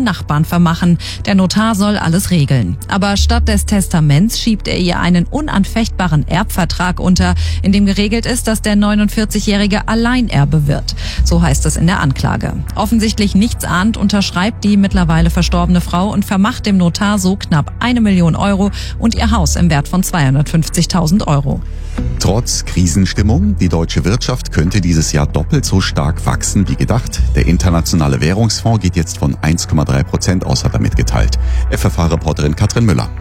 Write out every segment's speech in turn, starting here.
Nachbarn vermachen. Der Notar soll alles regeln. Aber statt des Testaments schiebt er ihr einen unanfechtbaren Erbvertrag unter, in dem geregelt ist, dass der 49-Jährige Alleinerbe wird. So heißt es in der Anklage. Offensichtlich nichts ahnt, unterschreibt die mittlerweile verstorbene Frau und vermacht dem Notar so knapp 1 Million Euro und ihr Haus im Wert von 250.000 Euro. Trotz Krisenstimmung, die deutsche Wirtschaft könnte dieses Jahr doppelt so stark wachsen wie gedacht. Der Internationale Währungsfonds geht jetzt von 1,3% aus, hat er mitgeteilt. FFH-Reporterin Katrin Müller.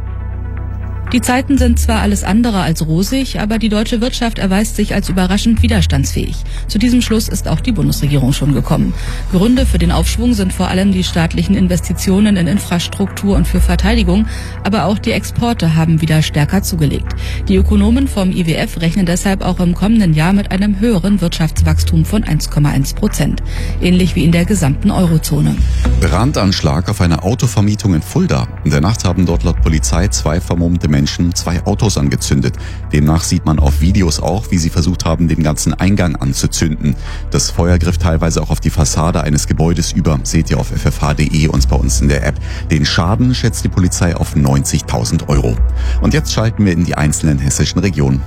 Die Zeiten sind zwar alles andere als rosig, aber die deutsche Wirtschaft erweist sich als überraschend widerstandsfähig. Zu diesem Schluss ist auch die Bundesregierung schon gekommen. Gründe für den Aufschwung sind vor allem die staatlichen Investitionen in Infrastruktur und für Verteidigung, aber auch die Exporte haben wieder stärker zugelegt. Die Ökonomen vom IWF rechnen deshalb auch im kommenden Jahr mit einem höheren Wirtschaftswachstum von 1,1%, ähnlich wie in der gesamten Eurozone. Brandanschlag auf eine Autovermietung in Fulda. In der Nacht haben dort laut Polizei 2 vermummte Menschen 2 Autos angezündet. Demnach sieht man auf Videos auch, wie sie versucht haben, den ganzen Eingang anzuzünden. Das Feuer griff teilweise auch auf die Fassade eines Gebäudes über. Seht ihr auf ffh.de und bei uns in der App. Den Schaden schätzt die Polizei auf 90.000 Euro. Und jetzt schalten wir in die einzelnen hessischen Regionen.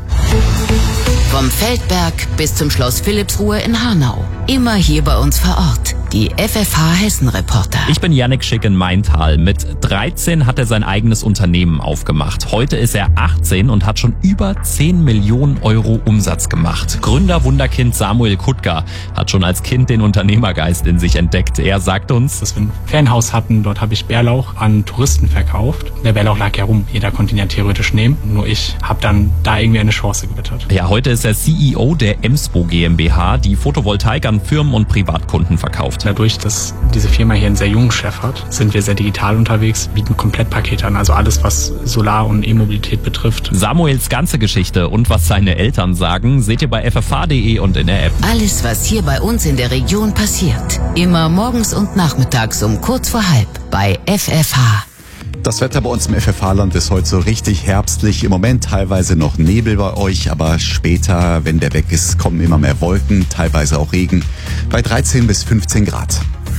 Vom Feldberg bis zum Schloss Philippsruhe in Hanau. Immer hier bei uns vor Ort. Die FFH-Hessen-Reporter. Ich bin Jannik Schick in Maintal. Mit 13 hat er sein eigenes Unternehmen aufgemacht. Heute ist er 18 und hat schon über 10 Millionen Euro Umsatz gemacht. Gründer Wunderkind Samuel Kutka hat schon als Kind den Unternehmergeist in sich entdeckt. Er sagt uns, dass wir ein Ferienhaus hatten, dort habe ich Bärlauch an Touristen verkauft. Der Bärlauch lag ja rum, jeder konnte ihn ja theoretisch nehmen. Nur ich habe dann da irgendwie eine Chance gewittert. Ja, heute ist er CEO der Emspo GmbH, die Photovoltaik an Firmen und Privatkunden verkauft. Dadurch, dass diese Firma hier einen sehr jungen Chef hat, sind wir sehr digital unterwegs, bieten Komplettpakete an, also alles, was Solar- und E-Mobilität betrifft. Samuels ganze Geschichte und was seine Eltern sagen, seht ihr bei ffh.de und in der App. Alles, was hier bei uns in der Region passiert. Immer morgens und nachmittags um kurz vor halb bei FFH. Das Wetter bei uns im FFH-Land ist heute so richtig herbstlich. Im Moment teilweise noch Nebel bei euch, aber später, wenn der weg ist, kommen immer mehr Wolken, teilweise auch Regen, bei 13 bis 15 Grad.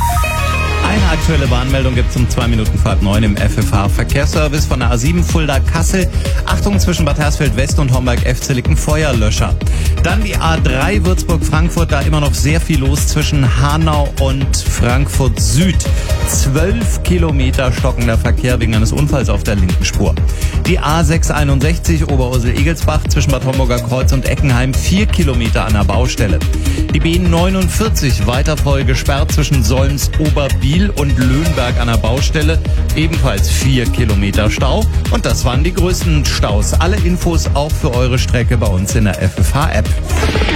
Eine aktuelle Warnmeldung gibt es um 2 Minuten vor 9 im FFH-Verkehrsservice von der A7 Fulda-Kassel. Achtung, zwischen Bad Hersfeld West und Homberg-Efzelig Feuerlöscher. Dann die A3 Würzburg-Frankfurt, da immer noch sehr viel los zwischen Hanau und Frankfurt Süd. 12 Kilometer stockender Verkehr wegen eines Unfalls auf der linken Spur. Die A661 Oberursel-Egelsbach zwischen Bad Homburger Kreuz und Eckenheim 4 Kilometer an der Baustelle. Die B49 weiter voll gesperrt zwischen Solms, Oberbiel und Löhnberg an der Baustelle. Ebenfalls 4 Kilometer Stau. Und das waren die größten Staus. Alle Infos auch für eure Strecke bei uns in der FFH-App.